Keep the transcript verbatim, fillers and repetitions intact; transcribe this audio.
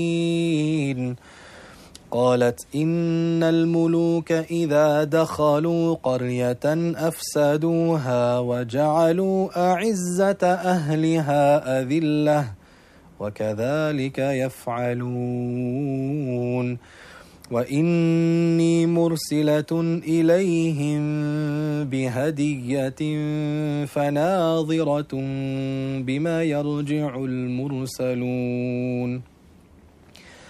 قالت إن الملوك إذا دخلوا قرية أفسدوها وجعلوا أعزة أهلها أذلة وكذلك يفعلون وإني مرسلة إليهم بهدية فناظرة بما يرجع المرسلون